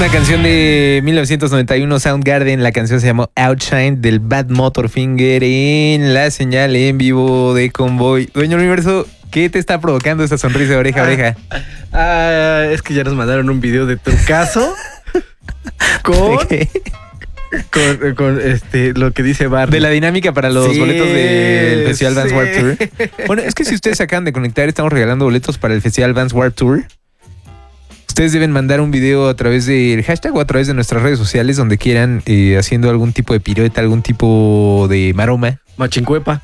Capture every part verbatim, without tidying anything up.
Una canción de mil novecientos noventa y uno, Soundgarden. La canción se llamó Outshine del Bad Motorfinger en la señal en vivo de Convoy. Dueño Universo, ¿qué te está provocando esa sonrisa de oreja a oreja? Ah, es que ya nos mandaron un video de tu caso con, con, con este, lo que dice Barney. De la dinámica para los sí, boletos del Festival Vans sí. Warped Tour. Bueno, es que si ustedes se acaban de conectar, estamos regalando boletos para el Festival Vans Warped Tour. Ustedes deben mandar un video a través del hashtag o a través de nuestras redes sociales donde quieran, eh, haciendo algún tipo de pirueta, algún tipo de maroma. Machincuepa.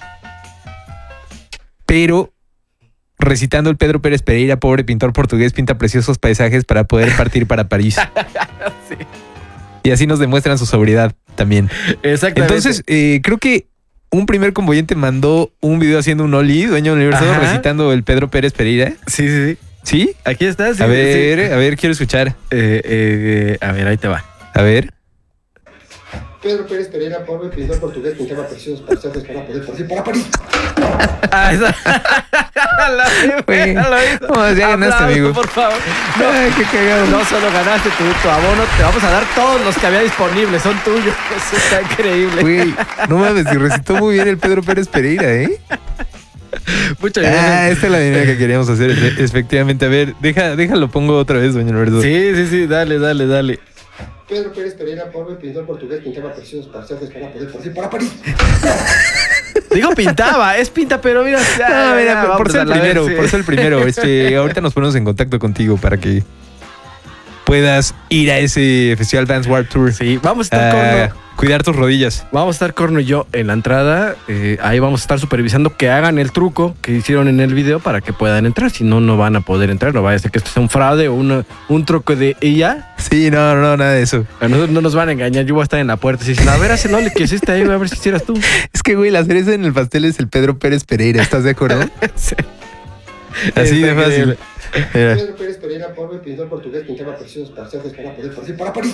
Pero recitando el Pedro Pérez Pereira, pobre pintor portugués, pinta preciosos paisajes para poder partir para París. Sí. Y así nos demuestran su sobriedad también. Exactamente. Entonces, eh, creo que un primer convoyente mandó un video haciendo un ollie, dueño del universo, Ajá. recitando el Pedro Pérez Pereira. Sí, sí, sí. ¿Sí? Aquí está. Sí, a ver, sí. a ver, quiero escuchar. Eh, eh, a ver, ahí te va. A ver. Pedro Pérez Pereira, pobre pintor portugués, pintaba preciosos paisajes para poder partir para París. Ah, esa. La Güey, lo hizo. no, ya ganaste, Aplauso, amigo. por favor. No, Ay, qué cagado. no solo ganaste tu, tu abono, te vamos a dar todos los que había disponibles, son tuyos. Eso está increíble. Güey, no mames, y recitó muy bien el Pedro Pérez Pereira, ¿eh? Muchas Ah, gracias. esta es la dinámica que queríamos hacer, efe- efectivamente. A ver, deja, déjalo, pongo otra vez, doña Alberto. Sí, sí, sí, dale, dale, dale. Pedro Pérez Pereira, pobre pintor portugués, pintaba preciosos paisajes para poder partir para París. Digo pintaba, es pinta, pero mira. No, mira, ya, por, por vamos ser a el la primero, vez, sí. por ser el primero. Este, ahorita nos ponemos en contacto contigo para que puedas ir a ese Festival Vans Warped Tour. Sí, vamos a estar a corno. cuidar tus rodillas. Vamos a estar Corno y yo en la entrada. eh, ahí vamos a estar supervisando que hagan el truco que hicieron en el video para que puedan entrar. Si no, no van a poder entrar. No vaya a ser que esto sea un fraude o una, un truco de ella. Sí, no, no, nada de eso. A nosotros no nos van a engañar. Yo voy a estar en la puerta y dicen, a ver, hace Loli que hiciste ahí, a ver si hicieras tú. Es que, güey, la cereza en el pastel es el Pedro Pérez Pereira, ¿estás de acuerdo? Sí. Así de Está fácil. increíble. Mira. Pedro Pérez Pereira, pobre pintor portugués, pintaba preciosos paisajes para poder partir para París.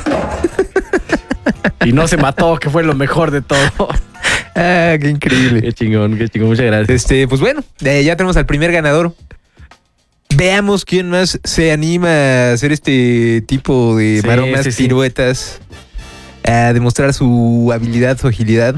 Y no se mató, que fue lo mejor de todo. Ah, qué increíble. Qué chingón, qué chingón. Muchas gracias. Este, pues bueno, eh, ya tenemos al primer ganador. Veamos quién más se anima a hacer este tipo de Sí, maromas, sí, sí. piruetas, a demostrar su habilidad, su agilidad.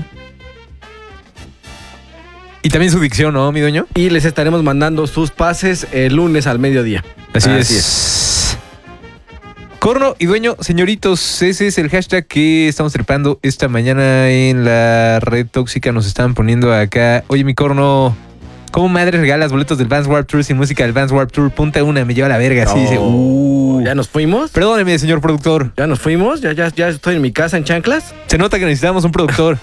Y también su dicción, ¿no, mi dueño? Y les estaremos mandando sus pases el lunes al mediodía. Así, Así es. Corno y dueño, señoritos, ese es el hashtag que estamos trepando esta mañana en la red tóxica. Nos estaban poniendo acá. Oye, mi Corno, ¿cómo madre regalas boletos del Vans Warped Tour sin música del Vans Warped Tour? Punta una, me lleva a la verga. Así No. dice. Uh. ¿Ya nos fuimos? Perdóneme, señor productor. ¿Ya nos fuimos? ¿Ya, ya, ya estoy en mi casa en chanclas? Se nota que necesitamos un productor.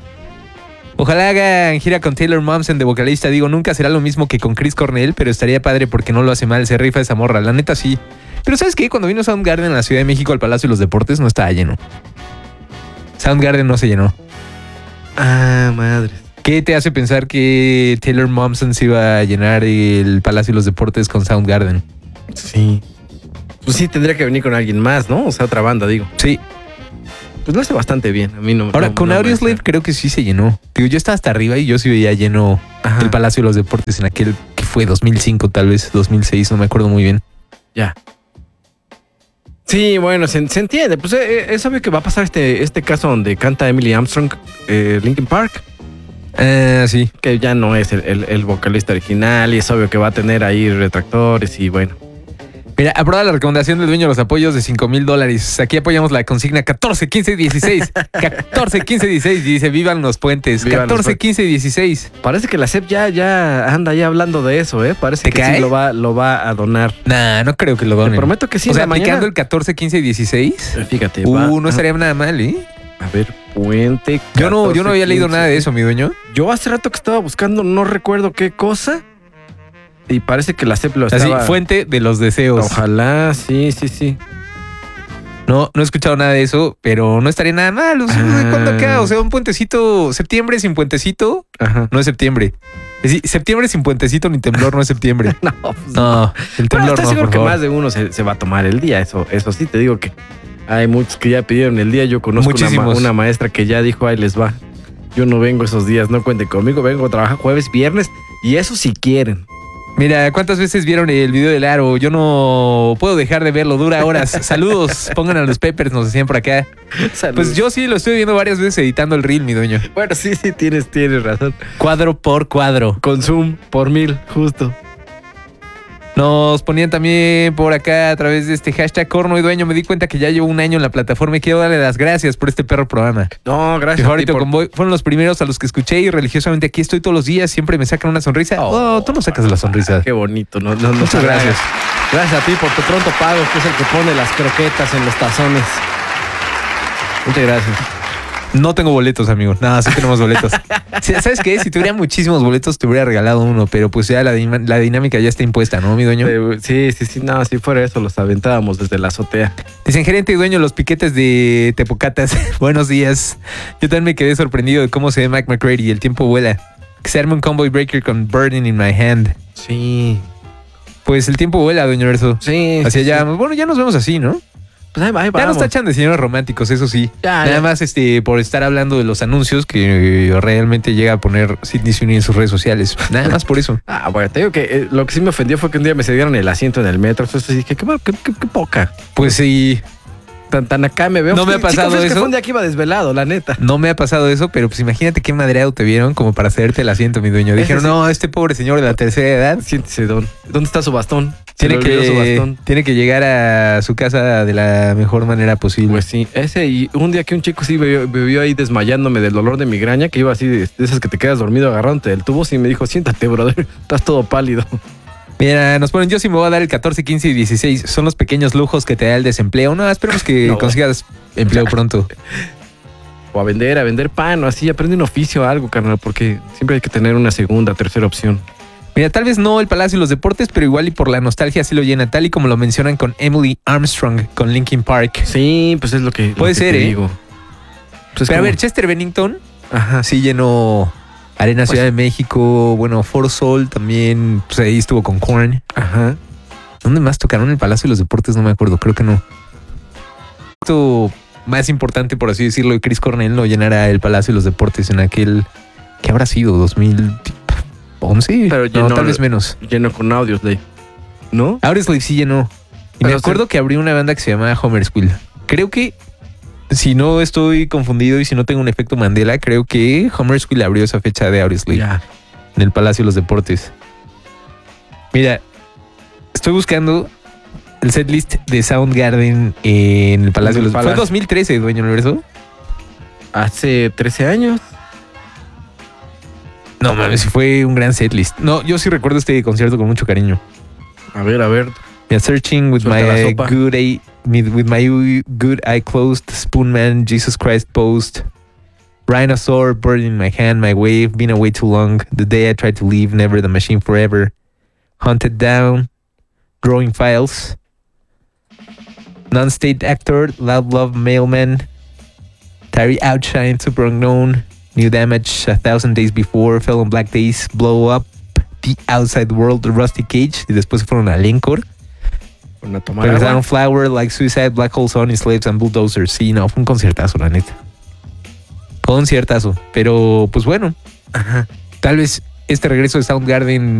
Ojalá hagan gira con Taylor Momsen de vocalista. Digo, nunca será lo mismo que con Chris Cornell, pero estaría padre porque no lo hace mal. Se rifa esa morra, la neta sí. Pero ¿sabes qué? Cuando vino Soundgarden a la Ciudad de México al Palacio de los Deportes no estaba lleno. Soundgarden no se llenó. Ah, madre. ¿Qué te hace pensar que Taylor Momsen se iba a llenar el Palacio de los Deportes con Soundgarden? Sí. Pues sí, tendría que venir con alguien más, ¿no? O sea, otra banda, digo. Sí. Pues lo hace bastante bien. A mí no. Ahora, no- con no me Audioslave hace- creo que sí se llenó. Digo, yo estaba hasta arriba y yo sí veía lleno Ajá. el Palacio de los Deportes en aquel que fue dos mil cinco, tal vez dos mil seis, no me acuerdo muy bien. Ya. Sí, bueno, se, se entiende. Pues eh, es obvio que va a pasar este, este caso donde canta Emily Armstrong, eh, Linkin Park, Ah, sí. que ya no es el, el- el vocalista original y es obvio que va a tener ahí retractores y bueno. Mira, aprobada la recomendación del dueño de los apoyos de cinco mil dólares. Aquí apoyamos la consigna catorce, quince, dieciséis. catorce, quince, dieciséis. Dice, vivan los puentes. Vivan los catorce, puentes. quince, dieciséis. Parece que la C E P ya, ya anda ya hablando de eso, ¿eh? Parece ¿Te que cae? sí lo va, lo va a donar. Nah, no creo que lo donen. Te prometo que sí. O en sea, la aplicando mañana. el catorce, quince y dieciséis. Eh, Fíjate. Uh, va- no estaría nada mal, ¿eh? A ver, puente. Yo no, yo no había catorce, leído quince. nada de eso, mi dueño. Yo hace rato que estaba buscando, no recuerdo qué cosa. Y parece que la C E P lo Así, estaba... fuente de los deseos. Ojalá, sí, sí, sí. No, no he escuchado nada de eso, pero no estaría nada mal. O sea, Ah. ¿cuándo acá? O sea, un puentecito, septiembre sin puentecito, Ajá. no es septiembre. Es decir, septiembre sin puentecito ni temblor no es septiembre. No, pues No, el Bueno, temblor estoy no, seguro por que favor. más de uno se, se va a tomar el día. Eso, eso sí, te digo que hay muchos que ya pidieron el día. Yo conozco una, ma- Muchísimos. una maestra que ya dijo, ahí les va. Yo no vengo esos días, no cuenten conmigo. Vengo a trabajar jueves, viernes y eso si quieren. Mira, ¿cuántas veces vieron el video del aro? Yo no puedo dejar de verlo, dura horas. Saludos, pongan a los Peppers, nos decían por acá. Saludos. Pues yo sí lo estoy viendo varias veces editando el reel, mi dueño. Bueno, sí, sí, tienes, tienes razón. Cuadro por cuadro. Con zoom por mil, justo. Nos ponían también por acá a través de este hashtag Corno y Dueño. Me di cuenta que ya llevo un año en la plataforma y quiero darle las gracias por este perro programa. No, gracias. Mi favorito a ti por- convoy fueron los primeros a los que escuché y religiosamente aquí estoy todos los días. Siempre me sacan una sonrisa. Oh, Oh, tú no sacas la sonrisa. Qué bonito. No, no, no, Muchas gracias. Gracias a ti por tu pronto pago, que es el que pone las croquetas en los tazones. Muchas gracias. No tengo boletos, amigo. No, sí tenemos boletos. Sí, ¿sabes qué? Si tuviera muchísimos boletos, te hubiera regalado uno, pero pues ya la, dima- la dinámica ya está impuesta, ¿no, mi dueño? Eh, Sí, sí, sí, no, si fuera eso, los aventábamos desde la azotea. Dicen, gerente y dueño, los piquetes de Tepocatas. Buenos días. Yo también me quedé sorprendido de cómo se ve Mac McCready. El tiempo vuela. Que se arme un convoy breaker con Burden in my hand. Sí. Pues el tiempo vuela, doño Verso. Sí. Hacia sí, allá. sí. Bueno, ya nos vemos así, ¿no? Pues ahí, va, ahí Ya nos vamos. tachan de señores románticos, eso sí. Ya, Nada ya. más este por estar hablando de los anuncios que eh, realmente llega a poner Sidney Sweeney en sus redes sociales. Nada más por eso. Ah, bueno, te digo que eh, lo que sí me ofendió fue que un día me cedieron el asiento en el metro. Entonces dije, qué, qué, qué, qué poca. Pues sí, Tan, tan acá me veo. No me ha Chicos, pasado es que eso. fue un día que iba desvelado, la neta. no me ha pasado eso, pero pues imagínate qué madreado te vieron como para cederte el asiento, mi dueño. Ese Dijeron, sí. no, este pobre señor de la tercera edad Siéntese, don. ¿Dónde está su bastón? Se tiene le olvidó su que, bastón. tiene que llegar a su casa de la mejor manera posible. Pues sí, ese y un día que un chico sí bebió, bebió ahí desmayándome del dolor de migraña, que iba así de, de esas que te quedas dormido agarrándote del tubo, sí me dijo, siéntate, brother, estás todo pálido. Mira, nos ponen, yo sí me voy a dar el catorce, quince y dieciséis. Son los pequeños lujos que te da el desempleo. No, esperemos que No. consigas empleo pronto. O a vender, a vender pan o así, aprende un oficio o algo, carnal, porque siempre hay que tener una segunda, tercera opción. Mira, tal vez no el Palacio y los Deportes, pero igual y por la nostalgia sí lo llena, tal y como lo mencionan con Emily Armstrong, con Linkin Park. Sí, pues es lo que, lo Puede que ser, te ¿eh? digo. Pues es Pero a como- ver, Chester Bennington Ajá, sí. sí llenó Arena Pues- Ciudad de México, bueno, For Soul también, pues ahí estuvo con Korn. Ajá. ¿Dónde más tocaron el Palacio y los Deportes? No me acuerdo, creo que no. Esto más importante, por así decirlo, de Chris Cornell no llenara el Palacio y los Deportes en aquel, ¿qué habrá sido? ¿dos mil once? Pero no, llenó tal el- vez menos. Lleno con audios de... ¿No? Audioslave sí llenó. Y me Pero acuerdo que abrió una banda que se llamaba Homer School. Creo que, si no estoy confundido y si no tengo un efecto Mandela, creo que Homer School abrió esa fecha de Audioslave Ya. en el Palacio de los Deportes. Mira, estoy buscando el setlist de Soundgarden en el Palacio En de el los Fue Palacio. dos mil trece, dueño universo. Hace trece años. No mames, sí fue un gran setlist. No, yo sí recuerdo este concierto con mucho cariño. A ver, a ver. Yeah, searching with Suelta la my sopa. good eye, with my good eye closed, Spoonman, Jesus Christ Post, Rhinosaur, Bird in my hand, my wave, been away too long, the day I tried to leave, never the machine forever, Hunted Down, Drawing Files, Non-State Actor, Loud Love Mailman, Tyree Outshine, Super Unknown, New Damage, A Thousand Days Before, Fell on Black Days, Blow Up, The Outside World, Rusty Cage, y después fueron al Encore. Una tomar Regresaron agua. Flower, Like Suicide, Black Hole Sun, Slaves and Bulldozers. Sí, no, fue un conciertazo, la neta. Conciertazo. Pero, pues bueno, Ajá. tal vez este regreso de Soundgarden